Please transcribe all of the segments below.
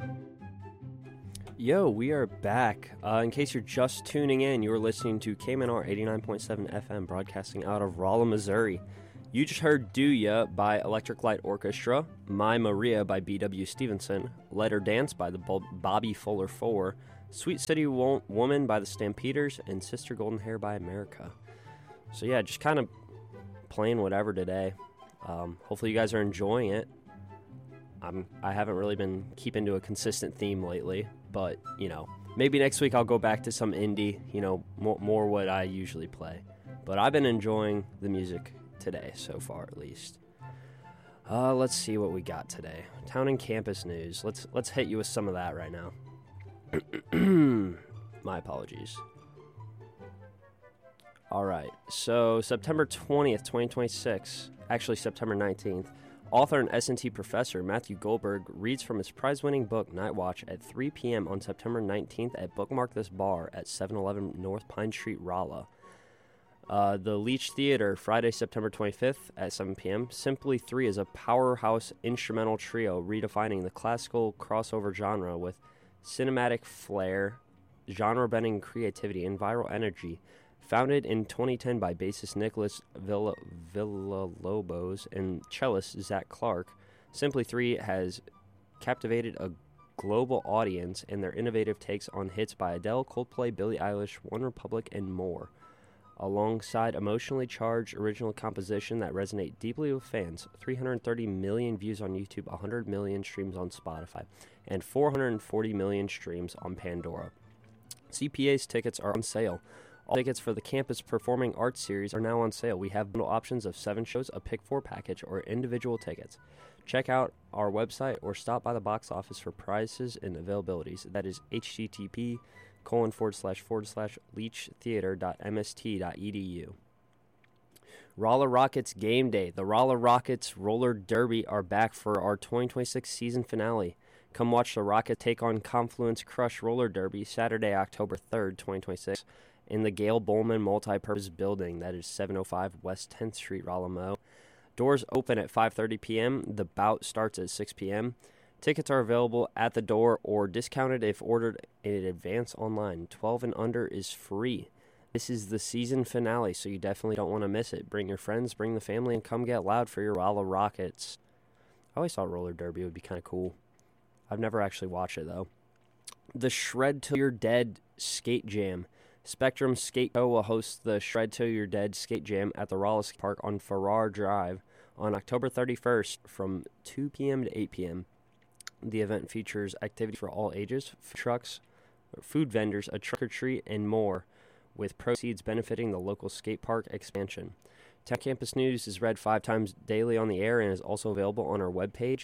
Yo, we are back. In case you're just tuning in, you're listening to KMNR 89.7 FM, broadcasting out of Rolla, Missouri. You just heard Do Ya by Electric Light Orchestra, My Maria by B.W. Stevenson, Let Her Dance by the Bobby Fuller 4, Sweet City Woman by the Stampeders, and Sister Golden Hair by America. So yeah, just kind of playing whatever today. Hopefully you guys are enjoying it. I haven't really been keeping to a consistent theme lately, but, maybe next week I'll go back to some indie, more what I usually play. But I've been enjoying the music today, so far at least. Let's see what we got today. Town and campus news. Let's hit you with some of that right now. My apologies. Alright, so September 20th, 2026, actually September 19th, author and S&T professor Matthew Goldberg reads from his prize-winning book Night Watch at 3 p.m. on September 19th at Bookmark This Bar at 711 North Pine Street, Rolla. The Leach Theater, Friday, September 25th at 7 p.m. Simply 3 is a powerhouse instrumental trio redefining the classical crossover genre with cinematic flair, genre-bending creativity, and viral energy. Founded in 2010 by bassist Nicholas Villalobos and cellist Zach Clark, Simply 3 has captivated a global audience in their innovative takes on hits by Adele, Coldplay, Billie Eilish, OneRepublic, and more. Alongside emotionally charged original composition that resonate deeply with fans, 330 million views on YouTube, 100 million streams on Spotify, and 440 million streams on Pandora. CPA's tickets are on sale. All tickets for the Campus Performing Arts Series are now on sale. We have bundle options of 7 shows, a Pick 4 package, or individual tickets. Check out our website or stop by the box office for prices and availabilities. That is http://leachtheater.mst.edu. Rolla Rockets Game Day. The Rolla Rockets Roller Derby are back for our 2026 season finale. Come watch the Rockets take on Confluence Crush Roller Derby Saturday, October 3rd, 2026. In the Gail Bowman Multi-Purpose Building, that is 705 West 10th Street, Rolla, Mo. Doors open at 5:30 p.m. The bout starts at 6 p.m. Tickets are available at the door or discounted if ordered in advance online. 12 and under is free. This is the season finale, so you definitely don't want to miss it. Bring your friends, bring the family, and come get loud for your Rolla Rockets. I always thought roller derby would be kind of cool. I've never actually watched it, though. The Shred Till You're Dead Skate Jam. Spectrum Skate Co. will host the Shred Till You're Dead Skate Jam at the Rolla Skate Park on Farrar Drive on October 31st from 2 p.m. to 8 p.m. The event features activities for all ages, trucks, food vendors, a trick-or-treat, and more, with proceeds benefiting the local skate park expansion. Town Campus News is read 5 times daily on the air and is also available on our webpage,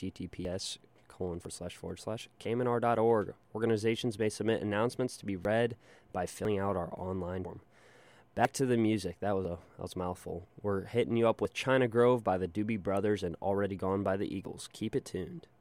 https://kmnr.org. Organizations may submit announcements to be read by filling out our online form. Back to the music. That was a mouthful. We're hitting you up with China Grove by the Doobie Brothers and Already Gone by the Eagles. Keep it tuned.